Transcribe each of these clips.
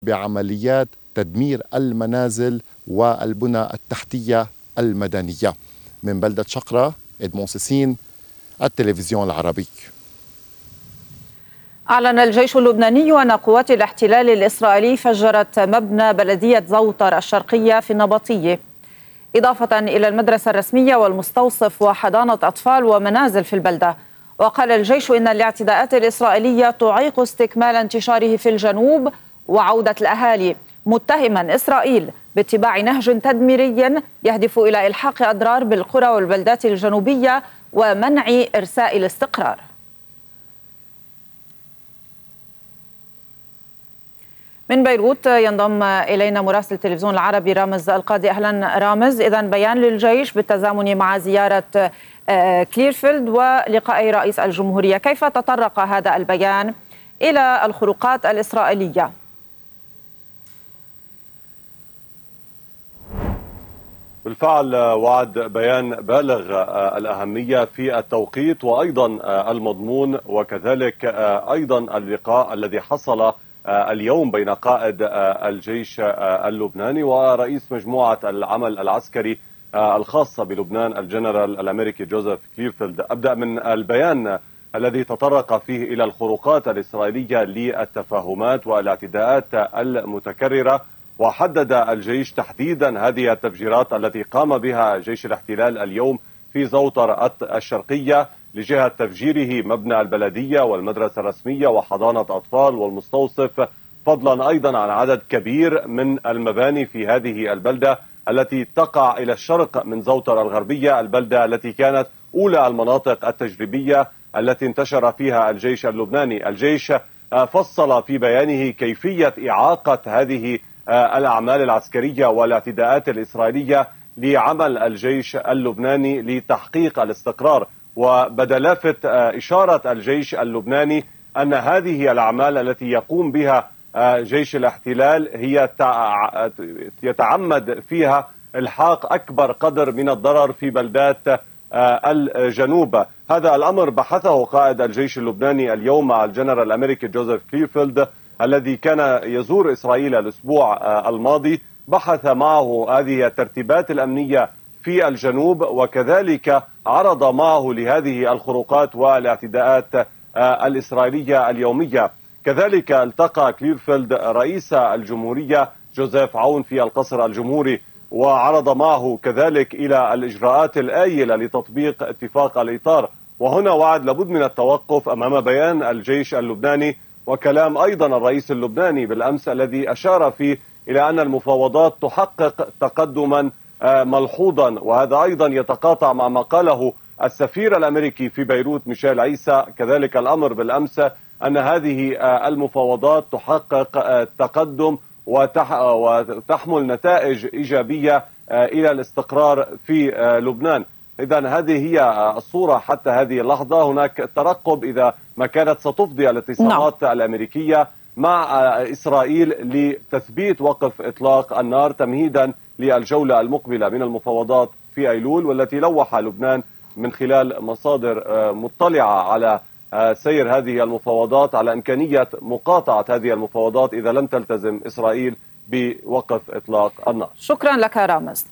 بعمليات تدمير المنازل والبنى التحتية المدنية. من بلدة شقرة، إدمون سيسين، التلفزيون العربي. أعلن الجيش اللبناني أن قوات الاحتلال الإسرائيلي فجرت مبنى بلدية زوطر الشرقية في النبطية، إضافة إلى المدرسة الرسمية والمستوصف وحضانة أطفال ومنازل في البلدة. وقال الجيش إن الاعتداءات الإسرائيلية تعيق استكمال انتشاره في الجنوب وعودة الأهالي، متهما إسرائيل باتباع نهج تدميري يهدف إلى إلحاق أضرار بالقرى والبلدات الجنوبية ومنع إرساء الاستقرار. من بيروت ينضم إلينا مراسل التلفزيون العربي رامز القاضي. أهلا رامز. إذن بيان للجيش بالتزامن مع زيارة كليرفيلد ولقاء رئيس الجمهورية، كيف تطرق هذا البيان إلى الخروقات الإسرائيلية؟ بالفعل وعد بيان بالغ الأهمية في التوقيت وأيضا المضمون، وكذلك أيضا اللقاء الذي حصل اليوم بين قائد الجيش اللبناني ورئيس مجموعة العمل العسكري الخاصة بلبنان الجنرال الأمريكي جوزيف كليرفيلد. أبدأ من البيان الذي تطرق فيه إلى الخروقات الإسرائيلية للتفاهمات والاعتداءات المتكررة، وحدد الجيش تحديدا هذه التفجيرات التي قام بها جيش الاحتلال اليوم في زوطر الشرقية لجهة تفجيره مبنى البلدية والمدرسة الرسمية وحضانة أطفال والمستوصف، فضلا أيضا عن عدد كبير من المباني في هذه البلدة التي تقع إلى الشرق من زوطر الغربية، البلدة التي كانت أولى المناطق التجريبية التي انتشر فيها الجيش اللبناني. الجيش فصل في بيانه كيفية إعاقة هذه الأعمال العسكرية والاعتداءات الإسرائيلية لعمل الجيش اللبناني لتحقيق الاستقرار، وبدا لافت إشارة الجيش اللبناني أن هذه الأعمال التي يقوم بها جيش الاحتلال هي يتعمد فيها إلحاق أكبر قدر من الضرر في بلدات الجنوب. هذا الأمر بحثه قائد الجيش اللبناني اليوم مع الجنرال الأمريكي جوزيف كليرفيلد الذي كان يزور إسرائيل الأسبوع الماضي. بحث معه هذه الترتيبات الأمنية في الجنوب، وكذلك عرض معه لهذه الخروقات والاعتداءات الإسرائيلية اليومية. كذلك التقى كليرفيلد رئيس الجمهورية جوزيف عون في القصر الجمهوري، وعرض معه كذلك إلى الإجراءات الآيلة لتطبيق اتفاق الإطار. وهنا وعد لابد من التوقف أمام بيان الجيش اللبناني وكلام أيضا الرئيس اللبناني بالأمس الذي أشار فيه إلى أن المفاوضات تحقق تقدما ملحوظا، وهذا أيضا يتقاطع مع ما قاله السفير الأمريكي في بيروت ميشيل عيسى. كذلك الأمر بالأمس أن هذه المفاوضات تحقق تقدم وتحمل نتائج إيجابية إلى الاستقرار في لبنان. إذن هذه هي الصورة حتى هذه اللحظة. هناك ترقب إذا ما كانت ستفضي الاتصالات الأمريكية مع إسرائيل لتثبيت وقف إطلاق النار تمهيدا للجولة المقبلة من المفاوضات في أيلول، والتي لوح لبنان من خلال مصادر مطلعة على سير هذه المفاوضات على إمكانية مقاطعة هذه المفاوضات إذا لم تلتزم إسرائيل بوقف إطلاق النار. شكرا لك رامز.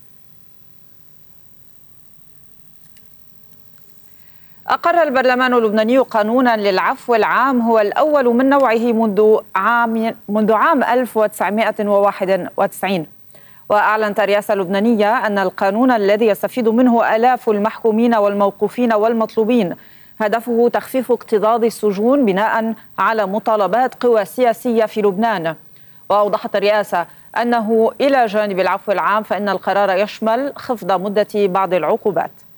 أقر البرلمان اللبناني قانونا للعفو العام هو الأول من نوعه منذ عام 1991. وأعلنت الرئاسة اللبنانية أن القانون الذي يستفيد منه آلاف المحكومين والموقوفين والمطلوبين هدفه تخفيف اكتظاظ السجون بناء على مطالبات قوى سياسية في لبنان. وأوضحت الرئاسة أنه إلى جانب العفو العام فإن القرار يشمل خفض مدة بعض العقوبات.